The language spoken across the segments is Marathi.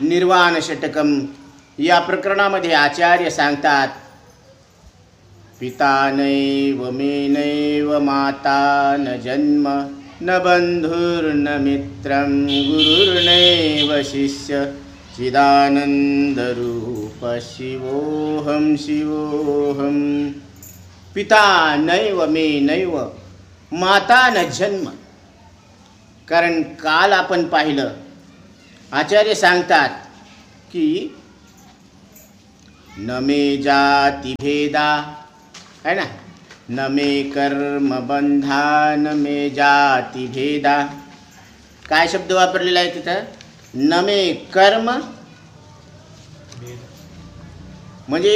निर्वाण षटकम या प्रकरणामध्ये आचार्य सांगतात, पिता नैव मे नैव माता न जन्म न बंधुर्न मित्रं गुरुर्नैव शिष्य चिदानंदरूप शिवोहम शिवोहम. पिता नैव मे नैव माता न जन्म. कारण काल आपण पाहिलं, आचार्य सांगतात की न मे जाती भेदा है ना, न मे कर्म बंधा न मे जाती भेदा. काय शब्द वापरलेला आहे तिथं? न मे कर्म म्हणजे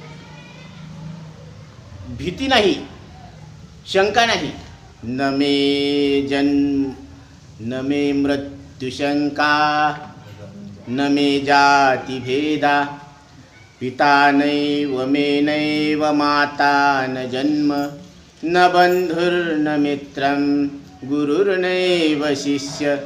भीती नाही, शंका नाही. न मे जन्म न मे मृत्युशंका न मे जाति भेदा. पिता नैव मे नैव माता न जन्म न बंधुर्न मित्रं गुरुर्नैव शिष्य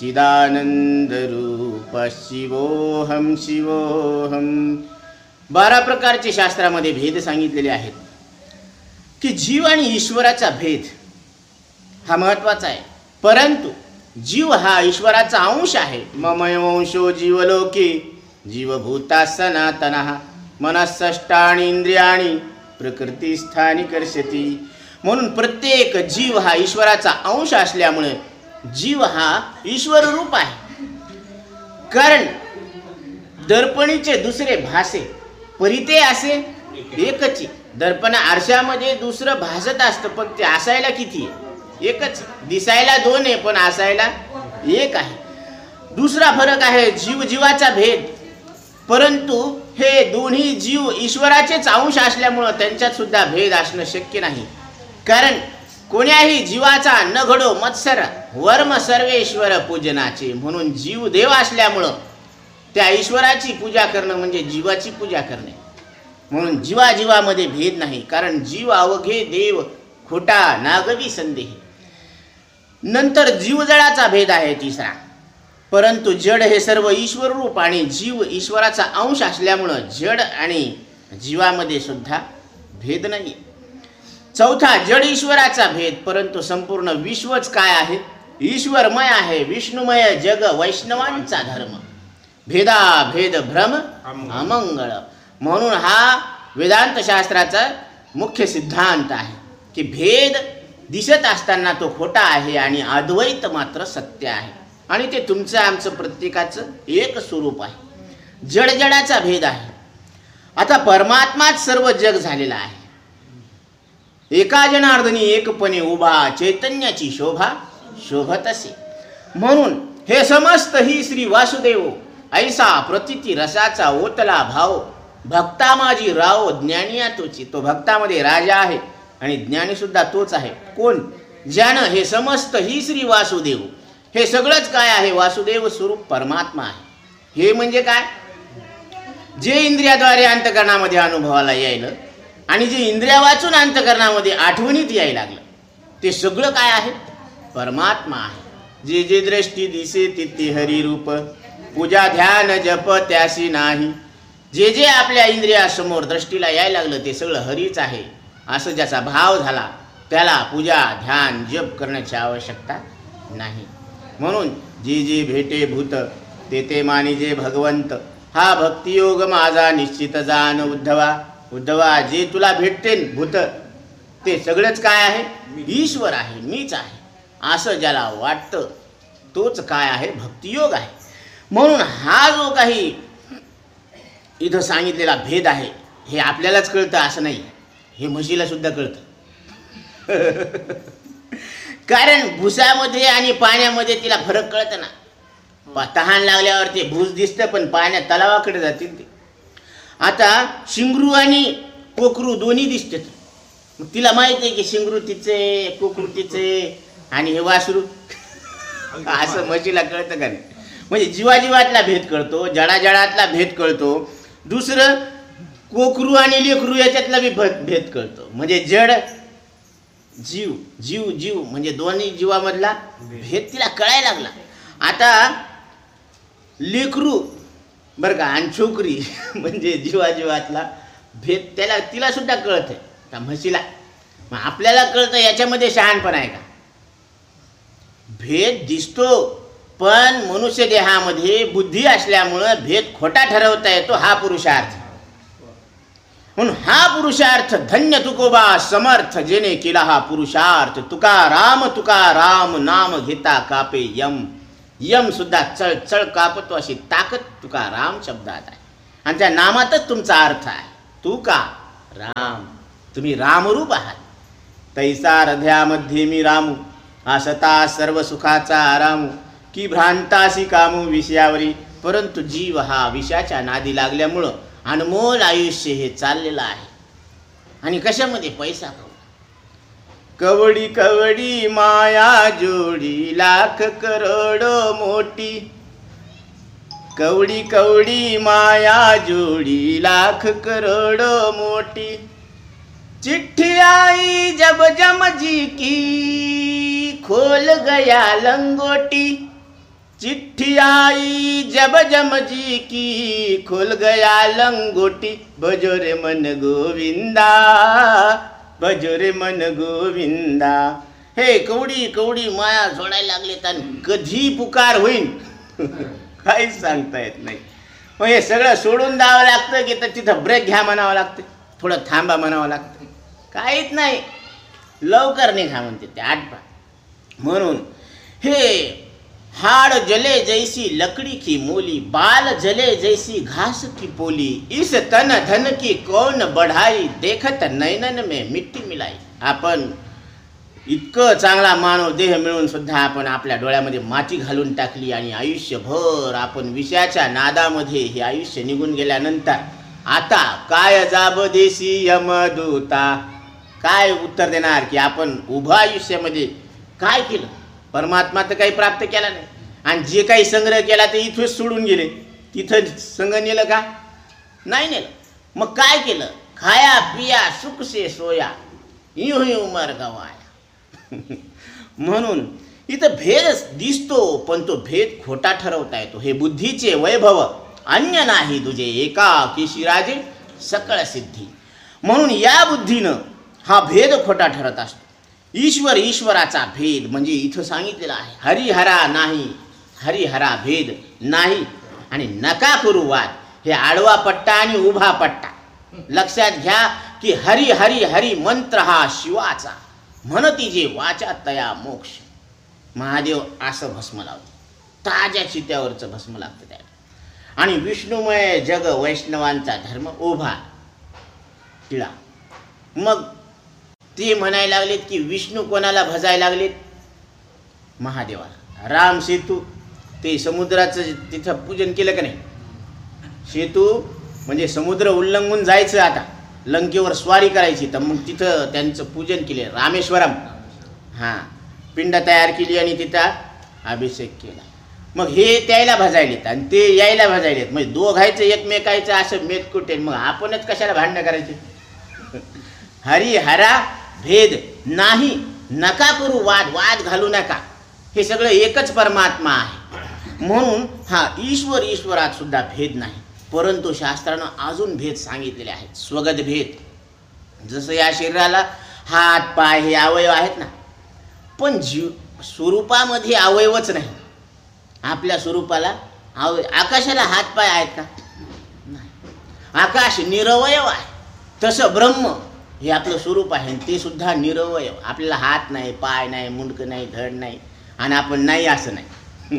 चिदानंदरूप शिवोहम शिवोहम. 12 प्रकारचे शास्त्रामध्ये भेद सांगितलेले आहेत की जीव आणि ईश्वराचा भेद हा महत्त्वाचा आहे. परंतु जीव हा ईश्वराचा अंश आहे. ममवंशो जीवलोके जीवभूता सनातनः मनःषष्ठाणि इंद्रियाणि प्रकृतिस्थानी कर्षति. म्हणून प्रत्येक जीव हा ईश्वराचा अंश असल्यामुळे जीव हा ईश्वर रूप आहे. कारण दर्पणीचे दुसरे भासे परिते असे एकच. दर्पण आरशामध्ये दुसरं भासत असतं, पण ते असायला किती आहे? एकच. दिसायला 2 आहे पण असायला 1 आहे. दुसरा फरक आहे जीव जीवाचा भेद. परंतु हे दोन्ही जीव ईश्वराचेच अंश असल्यामुळं त्यांच्यात सुद्धा भेद असणं शक्य नाही. कारण कोण्याही जीवाचा न घडो मत्सर वर्म सर्वेश्वर पूजनाचे. म्हणून जीव देव असल्यामुळं त्या ईश्वराची पूजा करणं म्हणजे जीवाची पूजा करणे. म्हणून जीवाजीवामध्ये भेद नाही. कारण जीव अवघे देव खोटा नागवी संदेह. नंतर जीवजडाचा भेद आहे तिसरा. परंतु जड हे सर्व ईश्वर रूप आणि जीव ईश्वराचा अंश असल्यामुळं जड आणि जीवामध्ये सुद्धा भेद नाही. चौथा जड ईश्वराचा भेद. परंतु संपूर्ण विश्वच काय आहे? ईश्वरमय आहे. विष्णुमय जग वैष्णवांचा धर्म. भेदा भेद भ्रम अमंगळ. म्हणून हा वेदांत शास्त्राचा मुख्य सिद्धांत आहे की भेद दिसत असताना तो खोटा आहे आणि अद्वैत मात्र सत्य आहे. आणि ते तुमचं आमचं प्रत्येकाचं एक स्वरूप आहे. जडजडाचा भेद आहे. आता परमात्माच सर्व जग झालेला आहे. एका जनार्दनी एकपणे उभा चैतन्याची शोभा शोभत असे. म्हणून हे समस्त ही श्री वासुदेव ऐसा प्रतीती रसाचा ओतला भाव भक्ता माझी राव ज्ञानिया तोची. तो भक्तामध्ये राजा आहे आणि ज्ञानी सुद्धा तोच आहे. कोण? ज्यानं हे समस्त ही श्री वासुदेव, हे सगळंच काय आहे? वासुदेव स्वरूप परमात्मा आहे. हे म्हणजे काय? जे इंद्रियाद्वारे अंतकरणामध्ये अनुभवाला यायलं आणि जे इंद्रिया वाचून अंतकरणामध्ये आठवणीत यायला लागलं, ते सगळं काय आहे? परमात्मा आहे. जे जे दृष्टी दिसे तिथे हरिरूप पूजा ध्यान जप त्याशी नाही. जे जे आपल्या इंद्रियासमोर दृष्टीला यायला लागलं ते सगळं हरीच आहे असं ज्याचा भाव झाला त्याला पूजा ध्यान जप करण्याची आवश्यकता नाही. म्हणून जे जे भेटे भूत ते ते मानिजे भगवंत. हा भक्तियोग माझा निश्चित जाण उद्धवा. उद्धवा जे तुला भेटते भूत ते सगळंच काय आहे? ईश्वर आहे, मीच आहे असं ज्याला वाटतं तोच काय आहे? भक्तियोग आहे. म्हणून हा जो काही इथं सांगितलेला भेद आहे हे आपल्यालाच कळतं असं नाही, हे म्हशीला सुद्धा कळतं. कारण भुसामध्ये आणि पाण्यामध्ये तिला फरक कळतं ना. तहान लागल्यावर ते भूस दिसतं पण पाण्यात तलावाकडे जातील ते. आता शिंगरू आणि कोकरू दोन्ही दिसतात. मग तिला माहित आहे की शिंगरू तिचे कोकरू तिचे आणि हे वासरू असं म्हशीला कळतं का नाही? म्हणजे जीवाजीवातला भेद कळतो, जडाजडातला भेद कळतो. दुसरं कोकरू आणि लेकरू याच्यातला बी भेद कळतो. म्हणजे जड जीव जीव जीव म्हणजे दोन्ही जीवामधला भेद तिला कळायला लागला. आता लेकरू बरं का. आणि छोकरी म्हणजे जीवाजीवातला भेद त्याला तिला सुद्धा कळत आहे का म्हशीला. मग आपल्याला कळतं याच्यामध्ये शहाणपण आहे का. भेद दिसतो पण मनुष्य देहामध्ये बुद्धी असल्यामुळं भेद खोटा ठरवता येतो. हा पुरुषार्थ. म्हणून हा पुरुषार्थ धन्य तुकोबा समर्थ जेने केला हा पुरुषार्थ. तुकाराम नाम घेता कापे यम. यम सुद्धा चळ चळ कापतो अशी ताकद तुकाराम शब्दात आहे. आणि त्या नामातच तुमचा अर्थ आहे. तुका राम, तुम्ही रामरूप आहात. तैसा हृदयामध्ये मी रामू असता सर्व सुखाचा आरामू. की भ्रांतासी कामू विषयावरी. परंतु जीव हा विषयाच्या नादी लागल्यामुळं अनमोल आयुष्य हे चाललेलं आहे. आणि कशामध्ये पैसा कवडी कवडी माया जोडी लाख करोडो मोठी. कवडी कवडी माया जोडी लाख करोडो मोठी. चिट्ठी आई जब जमजी की खोल गया लंगोटी. चिट्ठी आई जब जमजी की खोल गया लंगोटी. बजो रे मन गोविंदा, बजो रे मन गोविंदा. हे कवडी कवडी माया जोडायला लागले तर कधी पुकार होईल काहीच सांगता येत नाही. मग हे सगळं सोडून द्यावं लागतं की तर तिथं ब्रेक घ्या म्हणावं लागतं, थोडं थांबा म्हणावं लागतं. काहीच नाही, लवकर निघा म्हणते ते आटपा. म्हणून हे हाड़ जले जैसी लकड़ी की मोली. बाल जले जैसी घास की पोली. इस तन धन की कौन बढ़ाई. देखत नैनन में मिट्टी मिलाई. आपण इतकं चांगला मानव देह मिळून सुद्धा आपण आपल्या डोळ्यामध्ये माती घालून टाकली. आणि आयुष्यभर आपण विषयाच्या नादामध्ये हे आयुष्य निघून गेल्यानंतर आता काय जाब देशी यमदूता. काय उत्तर देणार की आपण उभं आयुष्यामध्ये काय केलं. परमात्मा तर काही प्राप्त केला नाही. आणि जे काही संग्रह केला ते इथंच सोडून गेले. तिथं संग नेलं का नाही नेलं. मग काय केलं. खाया पिया सुख से सोया यूं ही उमर गवाया. म्हणून इथं भेद दिसतो पण तो भेद खोटा ठरवता येतो. हे बुद्धीचे वैभव अन्य नाही तुझे एकाकीशी राजे सकळ सिद्धी. म्हणून या बुद्धीनं हा भेद खोटा ठरत असतो. ईश्वर ईश्वराचा भेद म्हणजे इथं सांगितलेला आहे. हरिहरा नाही, हरिहरा भेद नाही. आणि नका करू वाद. हे आडवा पट्टा आणि उभा पट्टा लक्षात घ्या की हरी हरी हरी मंत्र हा शिवाचा. म्हणती जे वाचा तया मोक्ष. महादेव असं भस्म लावतो. ताज्या चित्यावरचं भस्म लागतं त्याला. आणि विष्णुमय जग वैष्णवांचा धर्म उभा टिळा. मग ते म्हणायला लागलेत की विष्णू कोणाला भजायला लागलेत. महादेवाला. राम सेतू ते समुद्राचं तिथं पूजन केलं का नाही. सेतू म्हणजे समुद्र उल्लंघून जायचं आता लंकेवर स्वारी करायची. तर मग तिथं त्यांचं पूजन केले रामेश्वरम. हां पिंड तयार केली आणि तिथं अभिषेक केला. मग हे त्याला भजायलेत आणि ते यायला भजायलेत. म्हणजे दोघायचं एकमेकायचं असं मेत कुठे. मग आपणच कशाला भांडणं करायचे. हरिहरा भेद नाही. नका करू वाद. वाद घालू नका. हे सगळं एकच परमात्मा आहे. म्हणून हा ईश्वर ईश्वरात सुद्धा भेद नाही. परंतु शास्त्रानं अजून भेद आपल्याला आहेत. स्वगत भेद. जसं या शरीराला हात पाय हे अवयव आहेत ना, पण स्वरूपामध्ये अवयवच नाही. आपल्या स्वरूपाला आकाशाला हात पाय आहेत का नाही. आकाश निरवयव आहे. तसं ब्रह्म हे आपलं स्वरूप आहे ते सुद्धा निरवयव. आपल्याला हात नाही, पाय नाही, मुंडकं नाही, धड नाही आणि आपण नाही असं नाही.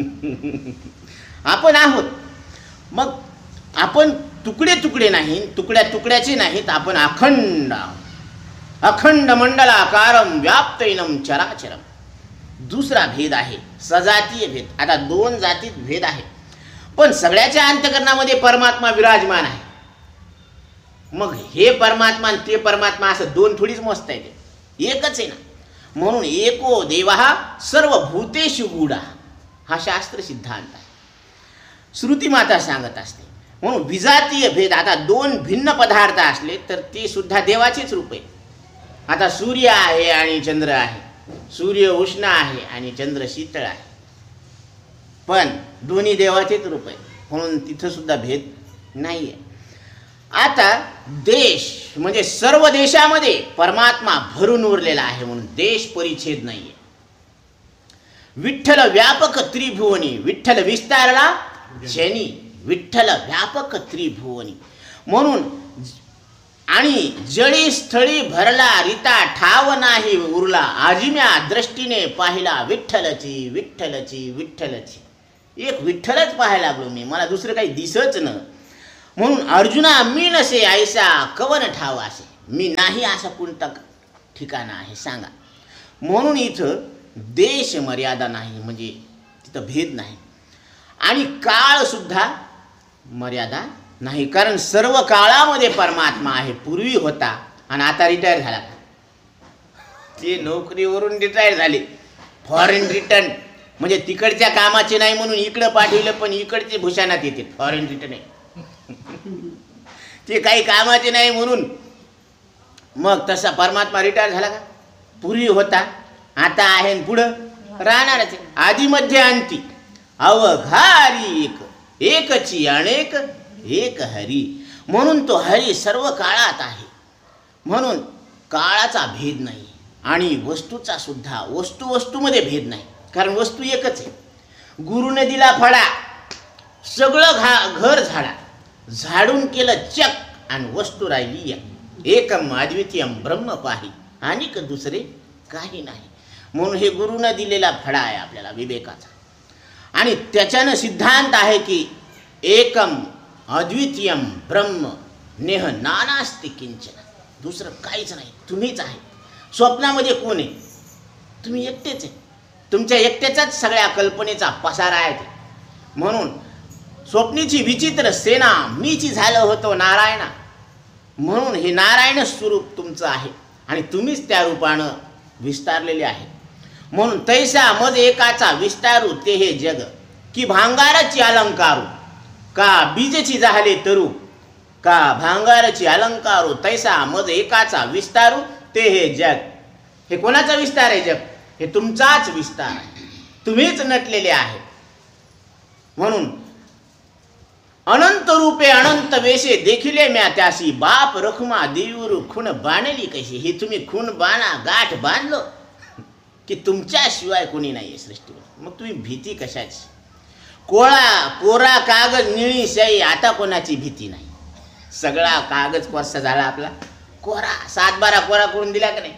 आपण आहोत. मग आपण तुकडे तुकडे नाही, तुकड्या तुकड्याचे नाहीत. आपण अखंड आहोत. अखंड मंडलाकारम व्याप्तैनम चराचरम. दुसरा भेद आहे सजातीय भेद. आता दोन जातीत भेद आहे पण सगळ्याच्या अंतःकरणामध्ये परमात्मा विराजमान आहे. मग हे परमात्मा आणि ते परमात्मा असं दोन थोडीच मोजता येते. एकच आहे ना. म्हणून एको देवहा सर्व भूतेषु गूढा हा शास्त्र सिद्धांत आहे. श्रुती माता सांगत असते. म्हणून विजातीय भेद. आता दोन भिन्न पदार्थ असले तर ते सुद्धा देवाचेच रूप आहे. आता सूर्य आहे आणि चंद्र आहे. सूर्य उष्ण आहे आणि चंद्र शीतळ आहे. पण दोन्ही देवाचेच रूप आहे. म्हणून तिथं सुद्धा भेद नाही आहे. आता देश म्हणजे सर्व देशामध्ये परमात्मा भरून उरलेला आहे म्हणून देश परिच्छेद नाही आहे. विठ्ठल व्यापक त्रिभुवनी, विठ्ठल विस्तारला जनी, विठ्ठल व्यापक त्रिभुवनी म्हणून. आणि जळी स्थळी भरला रिता ठाव नाही उरला, आजिम्या दृष्टीने पाहिला विठ्ठलची विठ्ठलची विठ्ठलची. एक विठ्ठलच पाहायला लागलो मी, मला दुसरं काही दिसच न. म्हणून अर्जुना मी नसे ऐसा कवन ठाव असे, मी नाही असा कोणता ठिकाण आहे सांगा. म्हणून इथं देश मर्यादा नाही म्हणजे तिथं भेद नाही. आणि काळ सुद्धा मर्यादा नाही, कारण सर्व काळामध्ये परमात्मा आहे. पूर्वी होता आणि आता रिटायर झाला. ते नोकरीवरून रिटायर झाले, फॉरेन रिटर्न म्हणजे तिकडच्या कामाचे नाही म्हणून इकडं पाठवलं, पण इकडचे भूषणात येते फॉरेन रिटर्न आहे. ते काही कामाचे नाही म्हणून मग तसा परमात्मा रिटायर झाला का? पूर्वी होता, आता आहे आणि पुढं राहणारच आहे. आधी मध्ये अंती अवघारी एक, एकची अनेक एक हरी. म्हणून तो हरी सर्व काळात आहे, म्हणून काळाचा भेद नाही. आणि वस्तूचा सुद्धा वस्तूमध्ये भेद नाही, कारण वस्तू एकच आहे. गुरुने दिला फळा, सगळं घर झाडा, झाडून केलं चक आणि वस्तू राहिली एकम अद्वितीयम ब्रह्म पाही, आणि दुसरे काही नाही. म्हणून हे गुरुने दिलेला फळा आहे आपल्याला विवेकाचा. आणि त्याच्यानं सिद्धांत आहे की एकम अद्वितीयम ब्रह्म नेह नानास्ति किंचन, दुसरं काहीच नाही, तुम्हीच आहे. स्वप्नामध्ये कोण आहे? तुम्ही एकटेच आहे. तुमच्या एकट्याचाच सगळ्या कल्पनेचा पसारा आहे. म्हणून स्वप्नीची विचित्र सेना मीची झालं होतो नारायणा. म्हणून हे नारायण स्वरूप तुमचं आहे आणि तुम्हीच त्या रूपानं विस्तारलेले आहे. म्हणून तैसा मज एकाचा विस्तारू ते हे जग, की भांगाराची अलंकारू का बीजची झाले तरू, का भांगाराची अलंकारू तैसा मज एकाचा विस्तारू ते हे जग. हे कोणाचा विस्तार आहे? जग हे तुमचाच विस्तार आहे, तुम्हीच नटलेले आहे. म्हणून अनंत रूपे अनंत वेशे देखिले म्या त्यासी, बाप रखुमा देऊर खून बाणली कशी. हे तुम्ही खून बाणा गाठ बांधलो की तुमच्याशिवाय कोणी नाही आहे सृष्टीवर, मग तुम्ही भीती कशाची? कोरा कागद निळी शाई, आता कोणाची भीती नाही. सगळा कागद कोरसा झाला आपला कोरा, 7/12 कोरा करून दिला का नाही?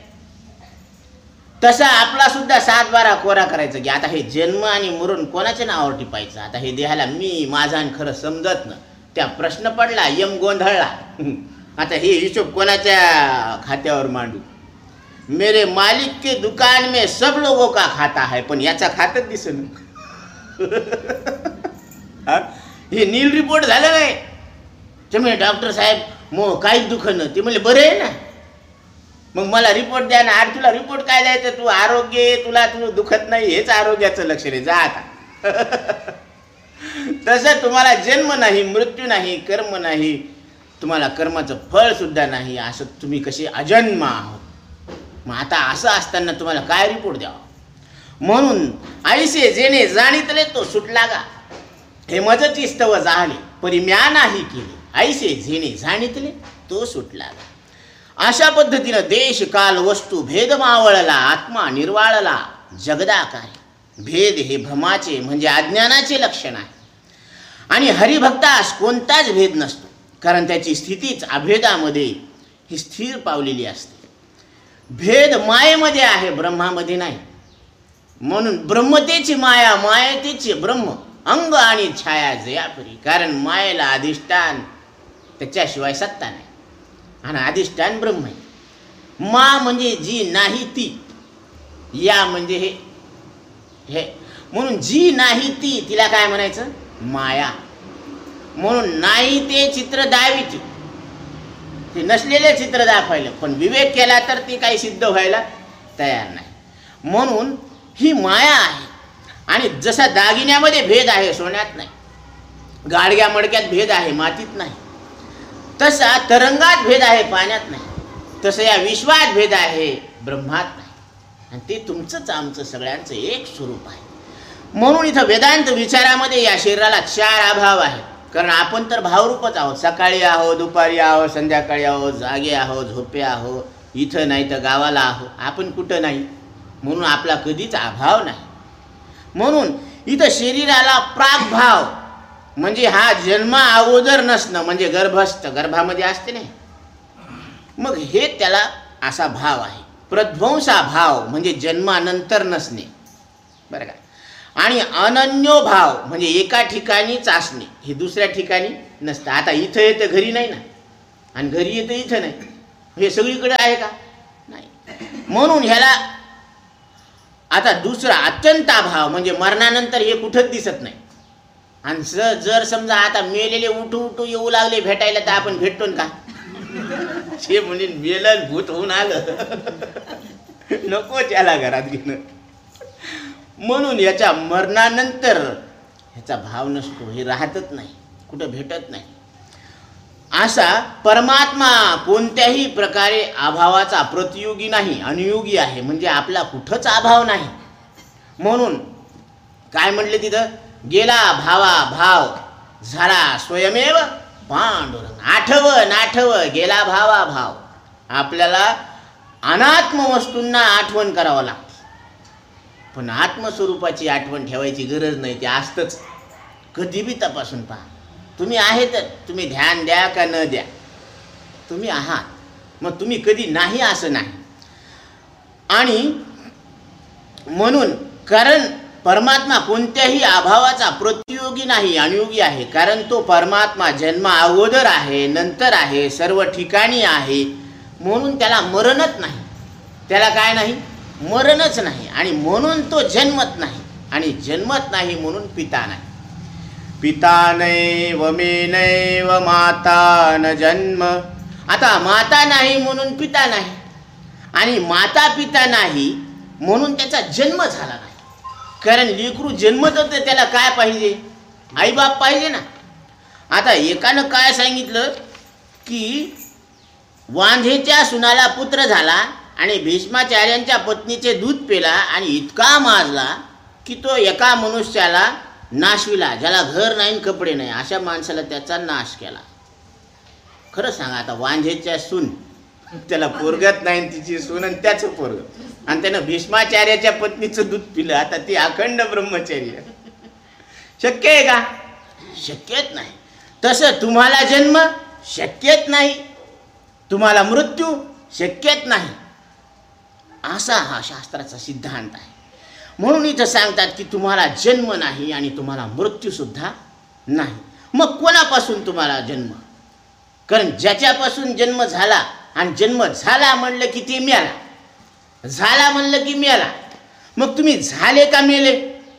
तसा आपला सुद्धा 7/12 कोरा करायचं की आता हे जन्म आणि मरण कोणाच्या नावावर टिपायचं. आता हे देहाला मी माझा आणि खरं समजत ना, त्या प्रश्न पडला, यम गोंधळला. आता हे हिशोब कोणाच्या खात्यावर मांडू? मेरे मालिक के दुकान में सब लोगों का खाता है, पण याचा खातच दिसेल. हे नील रिपोर्ट झालं नाही. ते म्हणजे डॉक्टर साहेब मग काहीच दुखणं. ते म्हणले बरं आहे ना, मग मला रिपोर्ट द्या ना. अरे तुला रिपोर्ट काय द्यायचं? तू आरोग्य, तुला दुखत नाही, हेच आरोग्याचं लक्षण आहे, जा आता. तसं तुम्हाला जन्म नाही, मृत्यू नाही, कर्म नाही, तुम्हाला कर्माचं फळ सुद्धा नाही, असं तुम्ही कसे अजन्म आहोत. मग आता असं असताना तुम्हाला काय रिपोर्ट द्यावा? म्हणून ऐसे जेणे जाणितले तो सुटला गा, हे मजची स्तव झाले परी म्या नाही केले, ऐसे जेणे जाणितले तो सुटला गा. अशा पद्धतीनं देश काल वस्तू भेद मावळला, आत्मा निर्वाळला जगदाकार. भेद हे भ्रमाचे म्हणजे अज्ञानाचे लक्षण आहे. आणि हरिभक्तास कोणताच भेद नसतो, कारण त्याची स्थितीच अभेदामध्ये ही स्थिर पावलेली असते. भेद मायेमध्ये आहे, ब्रह्मामध्ये नाही. म्हणून ब्रह्मतेची माया, मायतेचे ब्रह्म, अंग आणि छाया जयापरी. कारण मायेला अधिष्ठान त्याच्याशिवाय सत्ता नाही आणि अधिष्ठान ब्रह्म आहे. मा म्हणजे जी नाही ती, या म्हणजे हे. म्हणून जी नाही ती, तिला काय म्हणायचं? माया. म्हणून नाही ते चित्र दाविती, ते नसलेले चित्र दाखवायला, पण विवेक केला तर ते काही सिद्ध व्हायला तयार नाही. म्हणून ही माया आहे. आणि जसा दागिन्यामध्ये भेद आहे, सोन्यात नाही, गाडग्या मडक्यात भेद आहे, मातीत नाही, तसा तरंगात भेद आहे, पाण्यात नाही, तसं या विश्वात भेद आहे, ब्रह्मात नाही. आणि ते तुमचंच आमचं सगळ्यांचं एक स्वरूप आहे. म्हणून इथं वेदांत विचारामध्ये या शरीराला 4 अभाव आहेत. कारण आपण तर भावरूपच आहोत. सकाळी आहोत, दुपारी आहोत, संध्याकाळी आहोत, जागे आहोत, झोपे आहोत, इथं नाही तर गावाला आहोत. आपण कुठं नाही, म्हणून आपला कधीच अभाव नाही. म्हणून इथं शरीराला प्रागभाव म्हणजे हा जन्मा अगोदर नसणं, म्हणजे गर्भस्थ, गर्भामध्ये असते नाही, मग हे त्याला असा भाव आहे. प्रध्वंसा भाव म्हणजे जन्मानंतर नसणे, बरं का. आणि अनन्यो भाव म्हणजे एका ठिकाणीच असणे, हे दुसऱ्या ठिकाणी नसतं. आता इथं येतं घरी नाही ना, आणि घरी येतं इथं नाही, हे सगळीकडे आहे का? नाही. म्हणून ह्याला आता दुसरा अत्यंताभाव म्हणजे मरणानंतर हे कुठंच दिसत नाही. आणि जर समजा आता मेलेले उठू येऊ लागले भेटायला, तर आपण भेटतो का? हे म्हणजे मेलं भूत होऊन आलं नको त्याला घरात घेणं. म्हणून याच्या मरणानंतर ह्याचा भाव नसतो, हे राहतच नाही, कुठं भेटत नाही. असा परमात्मा कोणत्याही प्रकारे अभावाचा प्रतियोगी नाही, अनुयोगी आहे. म्हणजे आपला कुठंच अभाव नाही. म्हणून काय म्हटले तिथं, गेला भावा भाव, झाला स्वयमेव पांडुरंग. आठवं गेला भावा भाव. आपल्याला अनात्म वस्तूंना आठवण करावं लागतं, पण आत्मस्वरूपाची आठवण ठेवायची गरज नाही. ते असतंच, कधी बी तपासून पहा. तुम्ही आहेत, तुम्ही ध्यान द्या का न द्या, तुम्ही आहात. मग तुम्ही कधी नाही असं नाही. आणि म्हणून कारण परमात्मा कोणत्याही अभावाचा प्रतियोगी नाही, अनुयोगी आहे. कारण तो परमात्मा जन्मा अगोदर आहे, नंतर आहे, सर्व ठिकाणी आहे. म्हणून त्याला मरणच नाही. त्याला काय नाही, मरणच नाही. आणि म्हणून तो जन्मत नाही, आणि जन्मत नाही म्हणून पिता नाही. पिता नैव मे नैव माता न जन्म. आता माता नाही म्हणून पिता नाही, आणि माता पिता नाही म्हणून त्याचा जन्म झाला नाही. कारण लेकरू जन्मत होतं, त्याला काय पाहिजे, आईबाप पाहिजे ना. आता एकानं काय सांगितलं की वांझेच्या सुनाला पुत्र झाला आणि भीष्माचार्यांच्या पत्नीचे दूध पेला आणि इतका माजला की तो एका मनुष्याला नाशविला, ज्याला घर नाही कपडे नाही, अशा माणसाला त्याचा नाश केला. खरं सांगा, आता वांझेच्या सून, त्याला पोरगत नाही, तिची सून आणि त्याचं पोरग, आणि त्यानं भीष्माचार्याच्या पत्नीचं दूध पिलं. आता ती अखंड ब्रह्मचर्य शक्य आहे का? शक्यच नाही. तसं तुम्हाला जन्म शक्यच नाही, तुम्हाला मृत्यू शक्यच नाही. असा हा शास्त्राचा सिद्धांत आहे. म्हणून इथं सांगतात की तुम्हाला जन्म नाही आणि तुम्हाला मृत्यू सुद्धा नाही. मग कोणापासून तुम्हाला जन्म? कारण ज्याच्यापासून जन्म झाला, आणि जन्म झाला म्हणलं की ते मेला, झाला म्हणलं की मेला. मग तुम्ही झाले का मेले?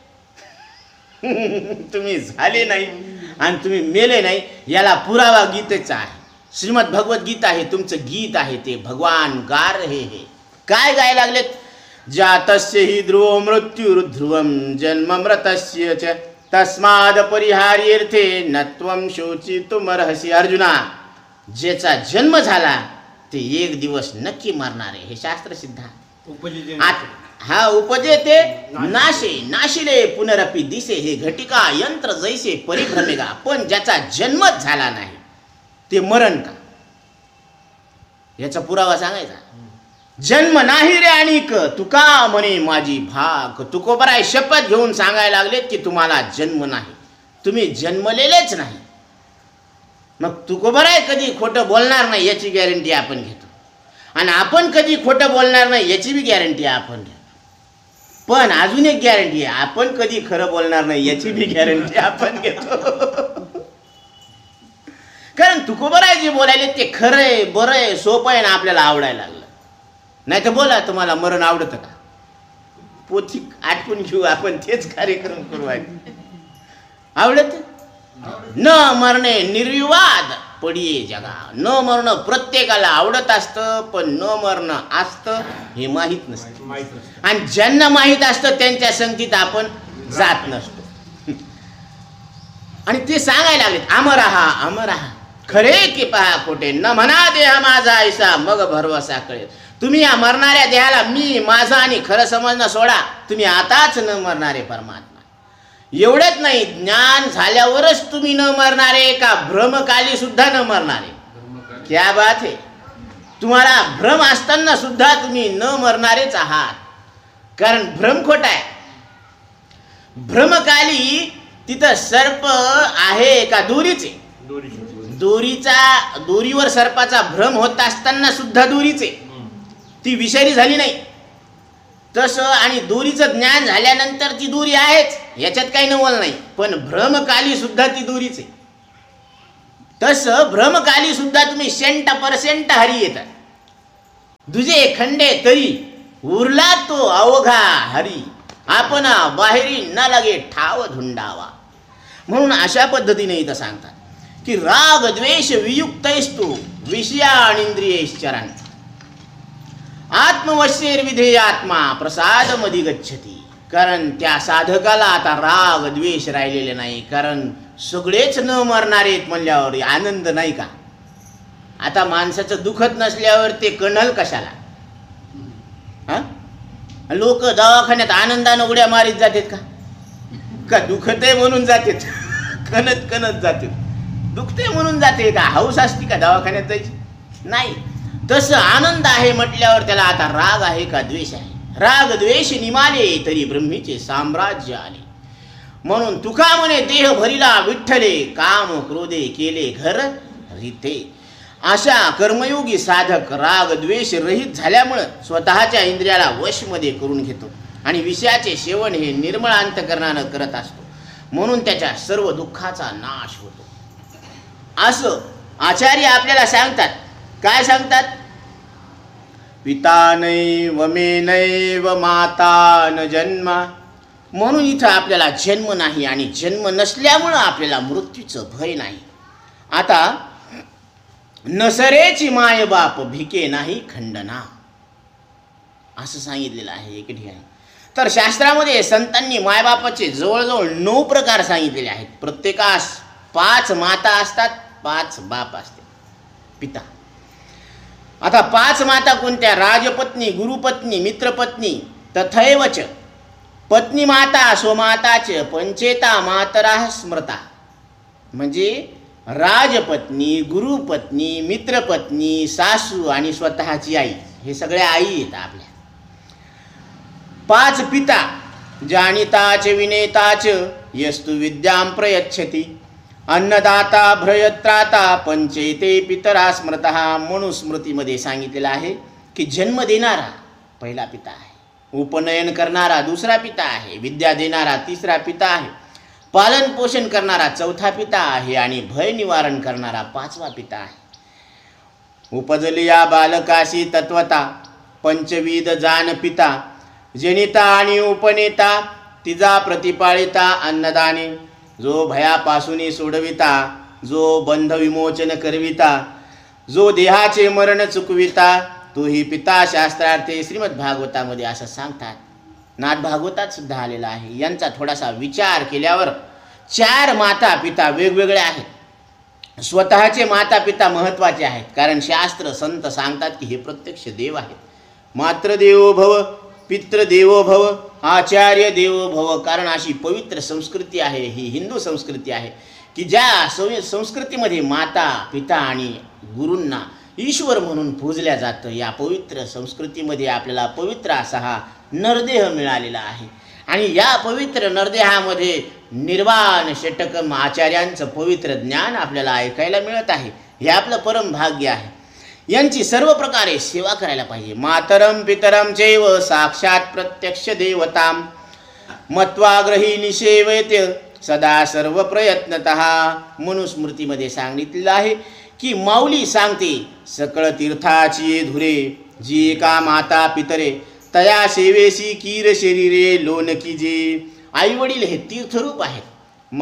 तुम्ही झाले नाही आणि तुम्ही मेले नाही, याला पुरावा गीतेचा आहे. श्रीमद भगवद्गीता हे तुमचं गीत आहे. ते भगवान गार हे काय गाय लागलेत, जातस्य हि ध्रुव मृत्युर्ध्रुवम जन्म मृतस्य च तस्माद परिहार्यर्थे नत्वम शोचितुमर्हसि. अर्जुना, ज्याचा जन्म झाला ते एक दिवस नक्की मरणार आहे, हे शास्त्र सिद्धांत. हा उपजेते नाशे नाशिले पुनरपि दिसे, हे घटिका यंत्र जैसे परिभ्रमेगा. पण ज्याचा जन्मच झाला नाही ते मरण का? याचा पुरावा सांगायचा. जन्म नाही रे आणिक तुका म्हणे माझी भाग. तुकोबराय शपथ घेऊन सांगायला लागलेत की तुम्हाला जन्म नाही, तुम्ही जन्मलेलेच नाही. मग तुकोबराय कधी खोटं बोलणार नाही याची गॅरंटी आपण घेतो, आणि आपण कधी खोटं बोलणार नाही याची बी गॅरंटी आपण घेतो. पण अजून एक गॅरंटी आहे, आपण कधी खरं बोलणार नाही याची बी गॅरंटी आपण घेतो. कारण तुकोबराय जे बोलायले ते खरं आहे, बरं आहे, सोपं आहे, ना आपल्याला आवडायला लागलं. नाही तर बोला, तुम्हाला मरण आवडतं का? पोथी आटपून घेऊ आपण, तेच कार्यक्रम करू. आवडत न मरणे निर्विवाद पडिये जगा. न मरणं प्रत्येकाला आवडत असतं, पण न मरणं असतं हे माहीत नसतं. आणि ज्यांना माहीत असतं त्यांच्या संगतीत आपण जात नसतो. आणि ते सांगायला लागलेत अमरहा अमरहा, खरे की पहा खोटे, न म्हणा देह माझा ऐसा मग भरवसा कळेल. तुम्ही या मरणाऱ्या देहाला मी माझा आणि खरं समजणं सोडा, तुम्ही आताच न मरणारे परमात्मा. एवढंच नाही, ज्ञान झाल्यावरच तुम्ही न मरणारे का भ्रमकाली सुद्धा न मरणारे? क्या बात आहे. तुम्हाला भ्रम असताना सुद्धा तुम्ही न मरणारेच आहात, कारण भ्रम खोटा आहे. भ्रमकाली तिथं सर्प आहे का दोरीचे? दोरीवर सर्पाचा भ्रम होत असताना सुद्धा दोरीचे, ती विषारी झाली नाही. तसं आणि दोरीचं ज्ञान झाल्यानंतर ती दोरी आहेच, याच्यात काही नवल नाही, पण भ्रमकाली सुद्धा ती दोरीच आहे. तसं भ्रमकाली सुद्धा तुम्ही 100% हरी येतात. दुजे खंडे तरी उरला तो अवघा हरी, आपण बाहेरी न लगे ठाव धुंडावा. म्हणून अशा पद्धतीने इथं सांगतात की राग द्वेष वियुक्तैस्तु विषयानिंद्रियैश्चरन् आत्मवश्यैर्विधेयात्मा प्रसाद मधी गच्छति. कारण त्या साधकाला आता राग द्वेष राहिलेले नाही, कारण सगळेच न मरणारेत म्हणल्यावर आनंद नाही का? आता माणसाचं दुखत नसल्यावर ते कणल कशाला? लोक दवाखान्यात आनंदानं उड्या मारीत जातात का दुखत आहे म्हणून जातात? कणत कणत जातात. दुखते म्हणून जाते का? हौस असती का दवाखान्यात जायची? नाही. तसं आनंद आहे म्हटल्यावर त्याला आता राग आहे का द्वेष आहे? राग द्वेष निमाले तरी ब्रह्मीचे साम्राज्य आले. म्हणून तुका म्हणे देह भरिला विठ्ठले, काम क्रोधे केले घर रिते. अशा कर्मयोगी साधक राग द्वेष रहित झाल्यामुळं स्वतःच्या इंद्रियाला वशमध्ये करून घेतो आणि विषयाचे सेवन हे निर्मळ अंतकरणानं करत असतो. म्हणून त्याच्या सर्व दुःखाचा नाश होतो. असं आचार्य आपल्याला सांगतात. काय सांगतात? पिता नैव मे नैव माता न जन्मा. म्हणून इथं आपल्याला जन्म नाही आणि जन्म नसल्यामुळं आपल्याला मृत्यूचं भय नाही. आता नसरेची माय बाप भिके नाही खंडना, असं सांगितलेलं आहे एक ठिकाणी. तर शास्त्रामध्ये संतांनी मायबापाचे जवळजवळ 9 प्रकार सांगितलेले आहेत. प्रत्येकास 5 माता असतात, 5 बाप असते, पिता. आता 5 माता कोणत्या? राजपत्नी, गुरुपत्नी, मित्रपत्नी, तथैवच पत्नी माता स्वमाताच पंचेता मातरा स्मृता. म्हणजे राजपत्नी, गुरुपत्नी, मित्रपत्नी, सासू आणि स्वतःची आई, हे सगळ्या आई आहेत आपल्या. 5 पिता, जानिताच विनेताच यस्तु विद्यां प्रयच्छति अन्नदाता भ्रयत्राता पंचेते पितरा स्मृतः. मनुस्मृतीमध्ये सांगितलेलं आहे की जन्म देणारा पहिला पिता आहे, उपनयन करणारा दुसरा पिता आहे, विद्या देणारा तिसरा पिता आहे, पालन पोषण करणारा चौथा पिता आहे आणि भय निवारण करणारा 5वा पिता आहे. उपजलिया बालकाशी तत्वता पंचविध जान पिता, जनिता आणि उपनेता तिजा प्रतिपाळिता अन्नदाने. जो भयापासून सोडविता, जो बंध विमोचन करविता, जो देहाचे मरण चुकविता, तोही पिता. शास्त्रार्थे श्रीमद भागवतामध्ये असं सांगतात. नाथ भागवतात सुद्धा आलेला आहे. यांचा थोडासा विचार केल्यावर 4 माता पिता वेगवेगळे आहेत. स्वतःचे माता पिता महत्त्वाचे आहेत, कारण शास्त्र संत सांगतात की हे प्रत्यक्ष देव आहेत. मातृदेवो भव, पितृदेवो भव, आचार्य देवो भव. कारण अशी पवित्र संस्कृती आहे, ही हिंदू संस्कृती आहे की ज्या संस्कृतीमध्ये माता पिता आणि गुरूंना ईश्वर म्हणून पूजल्या जातं. या पवित्र संस्कृतीमध्ये आपल्याला पवित्र असा हा नरदेह मिळालेला आहे आणि या पवित्र नरदेहामध्ये निर्वाण षटकम आचार्यांचं पवित्र ज्ञान आपल्याला ऐकायला मिळत आहे. हे आपलं परम भाग्य आहे. यांची सर्व प्रकारे सेवा करायला पाहिजे. मातरम पितरम चैव साक्षात प्रत्यक्ष देवताम मत्वाग्रही निषेवते सदा सर्व प्रयत्नतः. मनुस्मृतीमध्ये सांगितलेलं आहे की माऊली सांगते सकळ तीर्थाची धुरे, जी एका माता पितरे तया सेवेसी कीर शरीरे लोन की जे. आई वडील हे तीर्थरूप आहेत.